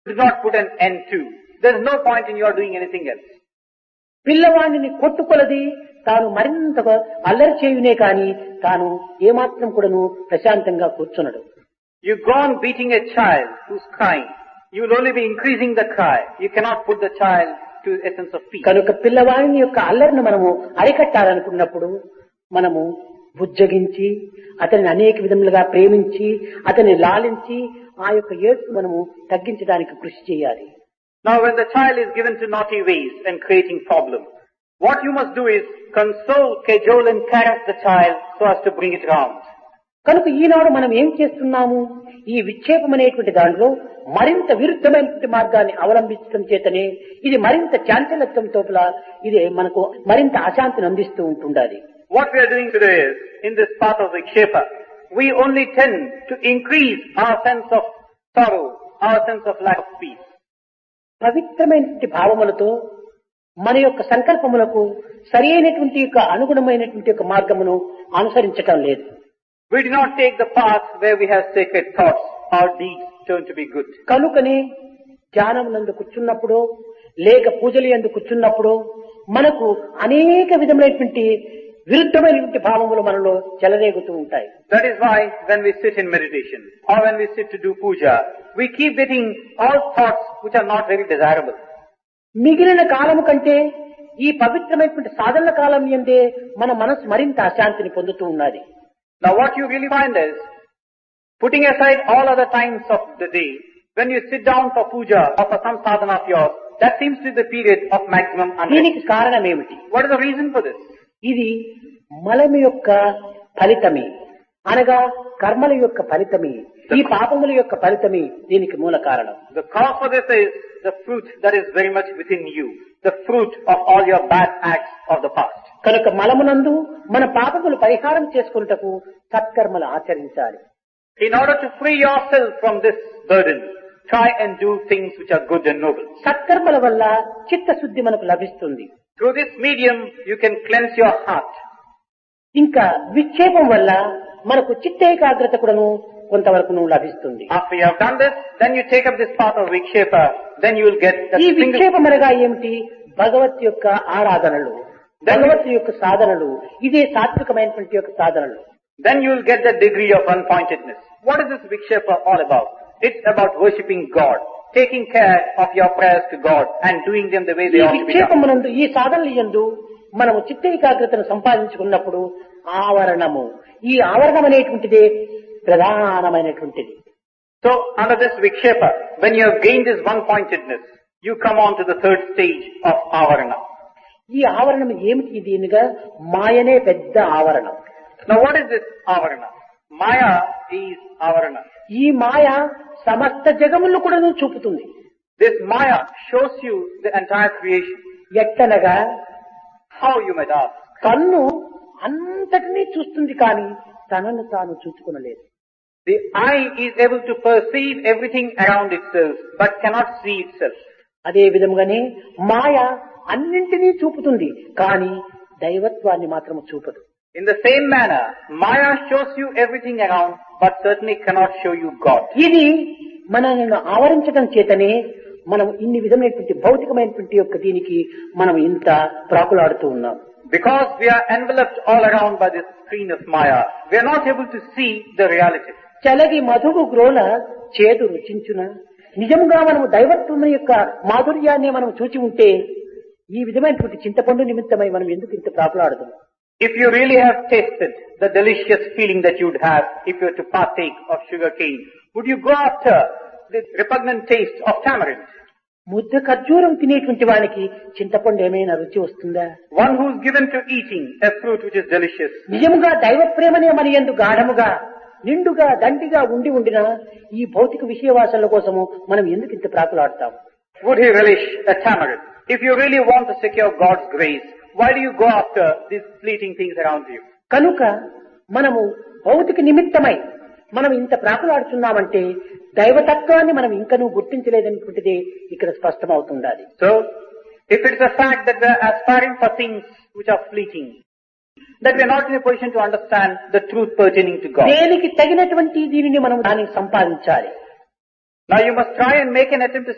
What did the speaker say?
do not put an end to. There's no point in your doing anything else. పిల్లవాడిని కొట్టుకొలది తాను మరింతగా అల్లరి చేయునే కాని తాను ఏమాత్రం కూడాను ప్రశాంతంగా కూర్చున్నాడు. You go on beating a child who's crying. You will only be increasing the cry. You cannot put the child to a sense of peace. కనుక పిల్లవాడిని యొక్క అల్లరిని మనము అరికట్టాలనుకున్నప్పుడు మనము బుజ్జగించి అతన్ని అనేక విధములుగా ప్రేమించి అతన్ని లాలించి ఆ యొక్క ఏడుపు మనము తగ్గించడానికి కృషి చేయాలి. Now when the child is given to naughty ways and creating problems, what you must do is console, cajole and caress the child so as to bring it round. కనుక ఈనాడు మనం ఏం చేస్తున్నాము, ఈ విక్షేపం అనేటువంటి దాంట్లో మరింత విరుద్ధమైనటువంటి మార్గాన్ని అవలంబించడం చేతనే ఇది మరింత చాంచల్యత్వం తోపల ఇది మనకు మరింత అశాంతిని అందిస్తూ ఉంటుండాలి. What we are doing today is, in this path of Vikshepa, we only tend to increase our sense of sorrow, our sense of lack of peace. పవిత్రమైనటువంటి భావములతో మన యొక్క సంకల్పములకు సరి అయినటువంటి యొక్క అనుగుణమైనటువంటి యొక్క మార్గమును అనుసరించటం లేదు. We do not take the path where we have sacred thoughts, our deeds turn to be good. కనుకనే ధ్యానమునందు కూర్చున్నప్పుడు లేక పూజలు యందు కూర్చున్నప్పుడు మనకు అనేక విధమైనటువంటి విరుద్ధమైనటువంటి భావములు మనలో చెలరేగుతూ ఉంటాయి. That is why when we sit in meditation or when we sit to do puja, we keep getting all thoughts which are not very desirable. మిగిలిన కాలము కంటే ఈ పవిత్రమైనటువంటి సాధన కాలం యందే మన మనసు మరింత అశాంతిని పొందుతూ ఉన్నది. Now what you really find is, putting aside all other times of the day, when you sit down for puja or for some sadhana of yours, that seems to be the period of maximum unrest. దీనికి కారణం ఏమిటి? What is the reason for this? ఇది మలము యొక్క ఫలితమే, అనగా కర్మల యొక్క ఫలితమే, ఈ పాపముల యొక్క ఫలితమే దీనికి మూల కారణం. The cause for this is the fruit that is very much within you, the fruit of all your bad acts of the past. కనుక మలమునందు మన పాపములు పరిహారం చేసుకున్నటకు సత్కర్మలు ఆచరించాలి. In order to free yourself from this burden, try and do things which are good and noble. సత్కర్మల వల్ల చిత్తశుద్ధి మనకు లభిస్తుంది. Through this medium, you can cleanse your heart. ఇంకా విక్షేపం వల్ల మనకు చిత్తేకాగ్రత కూడాను కొంతవరకు లభిస్తుంది. After you have done this, then you take up this path of Vikshepa, then you will get that ఈ single... విక్షేపం అనగా ఏమిటి? భగవత్ యొక్క ఆరాధనలు, భగవత్ యొక్క సాధనలు, ఇదే సాత్వికమైనటువంటి యొక్క సాధనలు. Then you will get the degree of unpointedness. What is this Vikshepa all about? It's about worshipping God, taking care of your prayers to God and doing them the way ఈ they ought to be done. విక్షేపమునందు ఈ సాధనలు యందు మనము చిత్తేకాగ్రతను సంపాదించుకున్నప్పుడు ఆవరణము, ఈ ఆవరణం అనేటువంటిదే ప్రధానమైనటువంటిది. So under this Vikshepa, when you have gained this one-pointedness, you come on to the third stage of Avarana. ఈ ఆవరణం ఏమిటి? ఇది అనగా మాయనే పెద్ద ఆవరణం. Now what is this Avarana? Maya is Avarana. ఈ మాయ సమస్త జగములను కూడా చూపుతుంది. This Maya shows you the entire creation. ఎట్టనగా How, you might ask? కన్ను అంతటినీ చూస్తుంది కానీ తనను తాను చూసుకునలేదు. The eye is able to perceive everything around itself, but cannot see itself. అదే విధముగానే మాయ అన్నింటినీ చూపుతుంది కానీ దైవత్వాన్ని మాత్రం చూపదు. In the same manner, Maya shows you everything around, but certainly cannot show you God. ఇది మనల్ని ఆవరించడం చేతనే మనం ఇన్ని విధమైనటువంటి భౌతికమైనటువంటి యొక్క దీనికి మనం ఇంత ప్రాకులాడుతూ ఉన్నాం. Because we are enveloped all around by this screen of Maya, we are not able to see the reality. చలగి మధువు గ్రోల చేదు రుచించున, నిజంగా మనము దైవత్వం యొక్క మాధుర్యాన్ని మనం చూచి ఉంటే ఈ విధమైనటువంటి చింతపండు నిమిత్తమై మనం ఎందుకు ఇంత ప్రాకులాడుతున్నాం? If you really have tasted the delicious feeling that you would have if you were to partake of sugar cane, would you go after the repugnant taste of tamarind? ముద్ద ఖర్జూరం తినేటువంటి వానికి చింతపండు ఏమైనా రుచి వస్తుందా? One who is given to eating a fruit which is delicious. నిజముగా దైవ ప్రేమనే మన యందు గాఢముగా నిండుగా దండిగా ఉండినా ఈ భౌతిక విషయవాసనల కోసము మనం ఎందుకు ఇంత ప్రాకులాడతాం? Would he relish a tamarind? If you really want to secure God's grace, why do you go after these fleeting things around you? కనుక మనము భౌతిక నిమిత్తమై మనం ఇంత ప్రాకులాడుతున్నామంటే దైవతత్వాన్ని మనం ఇంకనూ గుర్తించలేదనుకుంటే ఇక్కడ స్పష్టమవుతుండాలి. So, if it's a fact that we are aspiring for things which are fleeting, that we are not in a position to understand the truth pertaining to God. దేనికి తగినటువంటి దీనిని మనం దానికి సంపాదించాలి. Now you must try and make an attempt to